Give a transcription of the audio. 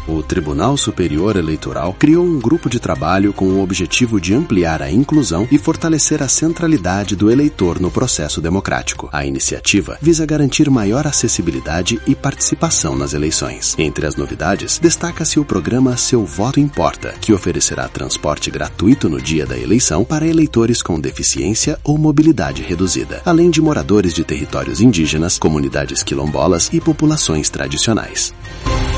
O Tribunal Superior Eleitoral criou um grupo de trabalho com o objetivo de ampliar a inclusão e fortalecer a centralidade do eleitor no processo democrático. A iniciativa visa garantir maior acessibilidade e participação nas eleições. Entre as novidades, destaca-se o programa Seu Voto Importa, que oferecerá transporte gratuito no dia da eleição para eleitores com deficiência ou mobilidade reduzida, além de moradores de territórios indígenas, comunidades quilombolas e populações tradicionais.